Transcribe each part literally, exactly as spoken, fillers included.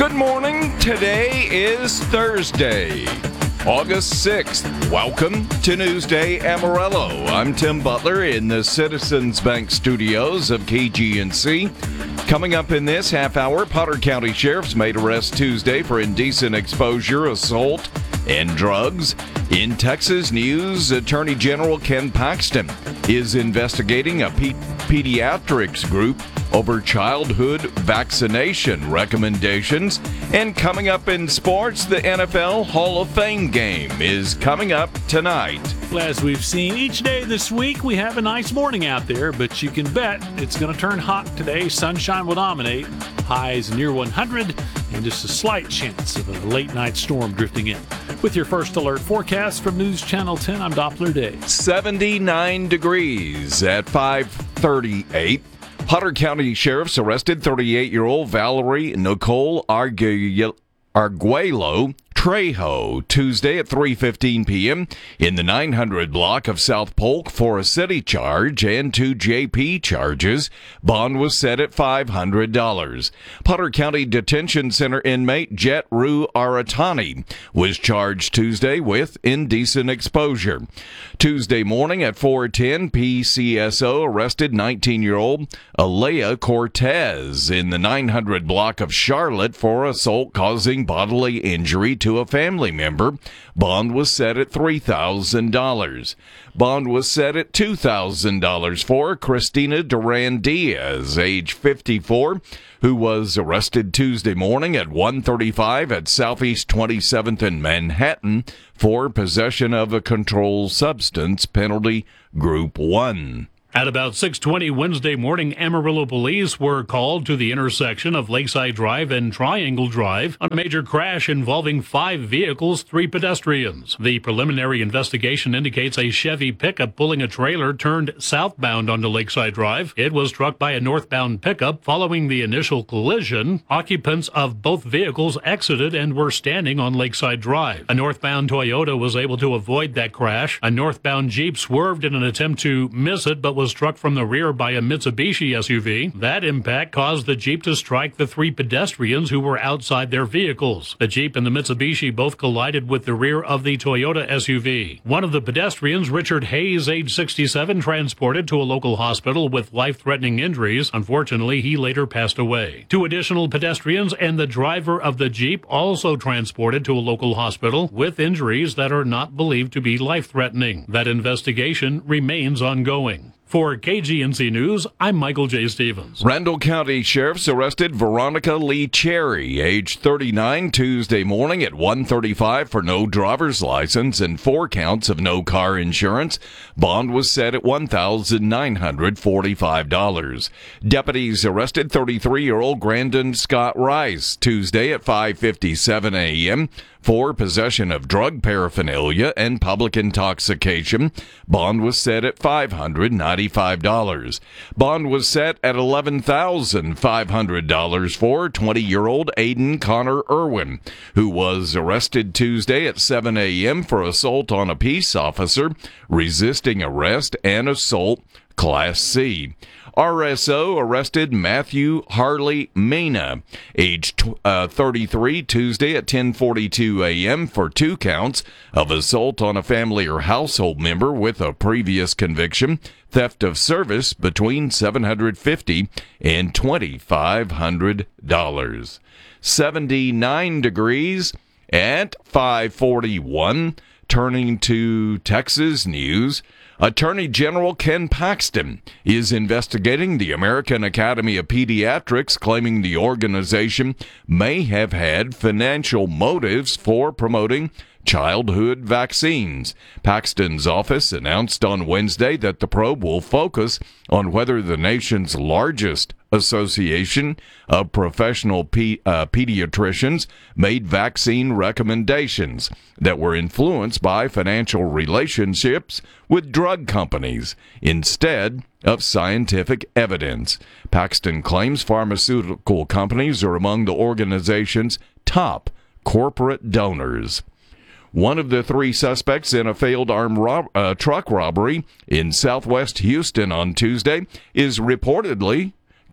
Good morning. Today is Thursday, August sixth. Welcome to Newsday Amarillo. I'm Tim Butler in the Citizens Bank studios of K G N C. Coming up in this half hour, Potter County Sheriff's made arrest Tuesday for indecent exposure, assault, and drugs. In Texas news, Attorney General Ken Paxton is investigating a pe- pediatrics group over childhood vaccination recommendations. And coming up in sports, the N F L Hall of Fame game is coming up tonight. Well, as we've seen each day this week, we have a nice morning out there, but you can bet it's going to turn hot today. Sunshine will dominate. Highs near one hundred, and just a slight chance of a late night storm drifting in. With your first alert forecast from News Channel ten, I'm Doppler Day. seventy-nine degrees at five thirty-eight. Potter County Sheriff's arrested thirty-eight-year-old Valerie Nicole Argu- Arguello Trejo Tuesday at three fifteen p.m. in the nine hundred block of South Polk for a city charge and two J P charges. Bond was set at five hundred dollars. Potter County Detention Center inmate Jet Rue Aratani was charged Tuesday with indecent exposure. Tuesday morning at four ten, P C S O arrested nineteen-year-old Alea Cortez in the nine hundred block of Charlotte for assault causing bodily injury to a family member. Bond was set at three thousand dollars. Bond was set at two thousand dollars for Christina Duran Diaz, age fifty-four, who was arrested Tuesday morning at one thirty-five at Southeast twenty-seventh in Manhattan for possession of a controlled substance, penalty group one. At about six twenty Wednesday morning, Amarillo police were called to the intersection of Lakeside Drive and Triangle Drive on a major crash involving five vehicles, three pedestrians. The preliminary investigation indicates a Chevy pickup pulling a trailer turned southbound onto Lakeside Drive. It was struck by a northbound pickup. Following the initial collision, occupants of both vehicles exited and were standing on Lakeside Drive. A northbound Toyota was able to avoid that crash. A northbound Jeep swerved in an attempt to miss it, but was was struck from the rear by a Mitsubishi S U V. That impact caused the Jeep to strike the three pedestrians who were outside their vehicles. The Jeep and the Mitsubishi both collided with the rear of the Toyota S U V. One of the pedestrians, Richard Hayes, age sixty-seven, transported to a local hospital with life-threatening injuries. Unfortunately, he later passed away. Two additional pedestrians and the driver of the Jeep also transported to a local hospital with injuries that are not believed to be life-threatening. That investigation remains ongoing. For K G N C News, I'm Michael J. Stevens. Randall County Sheriff's arrested Veronica Lee Cherry, age thirty-nine, Tuesday morning at one thirty-five for no driver's license and four counts of no car insurance. Bond was set at one thousand nine hundred forty-five dollars. Deputies arrested thirty-three-year-old Grandon Scott Rice Tuesday at five fifty-seven a.m. for possession of drug paraphernalia and public intoxication. Bond was set at five hundred ninety-five dollars. Bond was set at eleven thousand five hundred dollars for twenty-year-old Aiden Connor Irwin, who was arrested Tuesday at seven a.m. for assault on a peace officer, resisting arrest, and assault, Class C. R S O arrested Matthew Harley Mena, age uh, thirty-three, Tuesday at ten forty-two a.m. for two counts of assault on a family or household member with a previous conviction, theft of service between seven hundred fifty dollars and twenty-five hundred dollars. seventy-nine degrees at five forty-one. Turning to Texas news, Attorney General Ken Paxton is investigating the American Academy of Pediatrics, claiming the organization may have had financial motives for promoting childhood vaccines. Paxton's office announced on Wednesday that the probe will focus on whether the nation's largest association of professional pe- uh, pediatricians made vaccine recommendations that were influenced by financial relationships with drug companies instead of scientific evidence. Paxton claims pharmaceutical companies are among the organization's top corporate donors. One of the three suspects in a failed armed rob- uh, truck robbery in southwest Houston on Tuesday is reportedly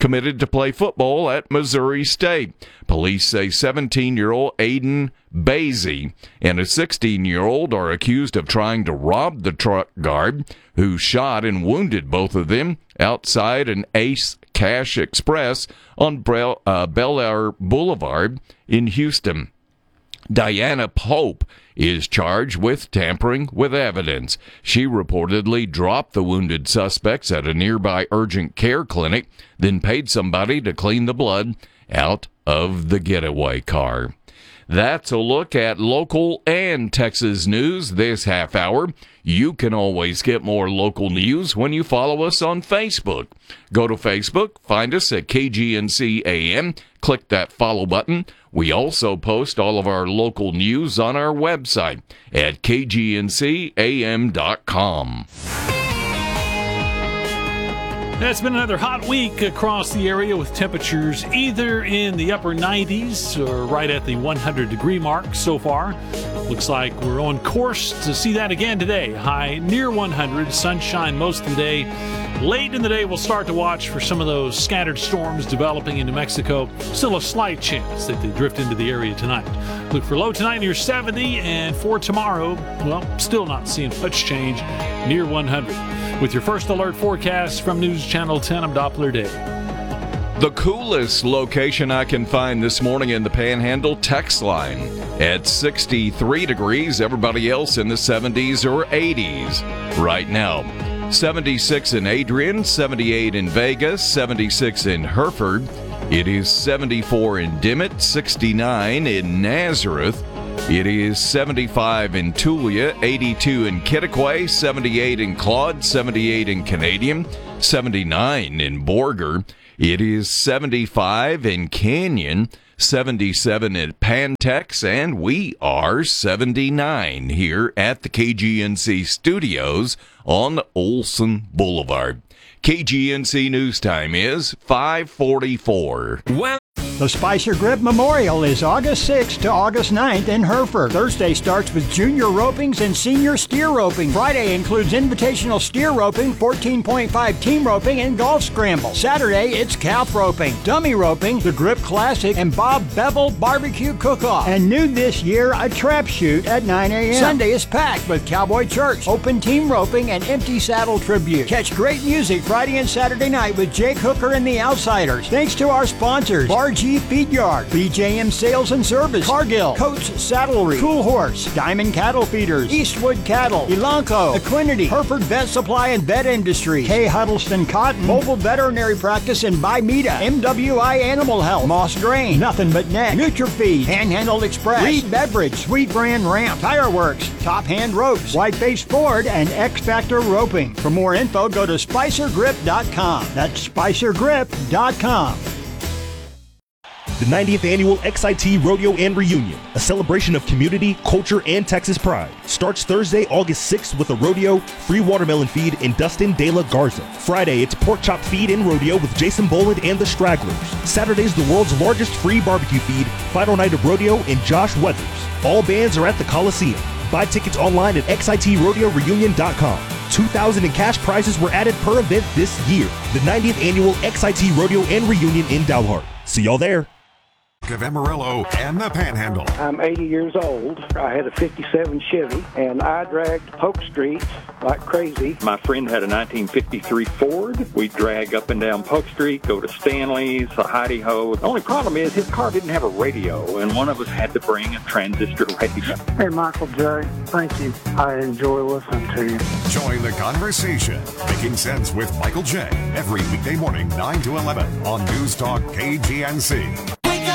committed to play football at Missouri State. Police say seventeen-year-old Aiden Basie and a sixteen-year-old are accused of trying to rob the truck guard, who shot and wounded both of them outside an Ace Cash Express on Bel, uh, Bel Air Boulevard in Houston. Diana Pope is charged with tampering with evidence. She reportedly dropped the wounded suspects at a nearby urgent care clinic, then paid somebody to clean the blood out of the getaway car. That's a look at local and Texas news this half hour. You can always get more local news when you follow us on Facebook. Go to Facebook, find us at K G N C A M, click that follow button. We also post all of our local news on our website at K G N C A M dot com. It's been another hot week across the area with temperatures either in the upper nineties or right at the one hundred degree mark so far. Looks like we're on course to see that again today. High near one hundred, sunshine most of the day. Late in the day, we'll start to watch for some of those scattered storms developing into Mexico. Still a slight chance that they drift into the area tonight. Look for low tonight near seventy, and for tomorrow, well, still not seeing much change near one hundred. With your first alert forecast from News Channel ten, I'm Doppler Day. The coolest location I can find this morning in the Panhandle, text line at sixty-three degrees. Everybody else in the seventies or eighties right now. seventy-six in Adrian, seventy-eight in Vegas, seventy-six in Hereford. It is seventy-four in Dimmitt, sixty-nine in Nazareth. It is seventy-five in Tulia, eighty-two in Kittiquay, seventy-eight in Claude, seventy-eight in Canadian, seventy-nine in Borger. It is seventy-five in Canyon, seventy-seven in Pantex, and we are seventy-nine here at the K G N C studios on Olson Boulevard. K G N C News Time is five forty-four. Well, the Spicer Grip Memorial is August sixth to August ninth in Hereford. Thursday starts with junior ropings and senior steer roping. Friday includes invitational steer roping, fourteen point five team roping, and golf scramble. Saturday, it's calf roping, dummy roping, the Grip Classic, and Bob Bevel Barbecue Cook-Off. And new this year, a trap shoot at nine a.m. Sunday is packed with Cowboy Church, open team roping, and empty saddle tribute. Catch great music Friday and Saturday night with Jake Hooker and the Outsiders. Thanks to our sponsors, Bar G Feed Yard, B J M Sales and Service, Cargill, Coach Saddlery, Cool Horse, Diamond Cattle Feeders, Eastwood Cattle, Elanco, Equinity, Hereford Vet Supply and Vet Industry, K. Huddleston Cotton, Mobile Veterinary Practice in Bimeda, M W I Animal Health, Moss Grain, Nothing But Neck, NutriFeed, Panhandle Express, Reed Beverage, Sweet Brand Ramp, Tire Works, Top Hand Ropes, Whiteface Ford, and X Factor Roping. For more info, go to spicer grip dot com. That's spicer grip dot com. The ninetieth Annual X I T Rodeo and Reunion, a celebration of community, culture, and Texas pride, starts Thursday, August sixth with a rodeo, free watermelon feed, and Dustin De La Garza. Friday, it's pork chop feed and rodeo with Jason Boland and the Stragglers. Saturday's the world's largest free barbecue feed, final night of rodeo, and Josh Weathers. All bands are at the Coliseum. Buy tickets online at X I T rodeo reunion dot com. two thousand dollars in cash prizes were added per event this year. The ninetieth Annual X I T Rodeo and Reunion in Dalhart. See y'all there. Of Amarillo and the Panhandle. I'm eighty years old. I had a fifty-seven Chevy, and I dragged Polk Street like crazy. My friend had a nineteen fifty-three Ford. We drag up and down Polk Street, go to Stanley's, a Heidi-Ho. The only problem is his car didn't have a radio, and one of us had to bring a transistor radio. Hey, Michael J., thank you. I enjoy listening to you. Join the conversation. Making Sense with Michael J. Every weekday morning, nine to eleven on News Talk K G N C.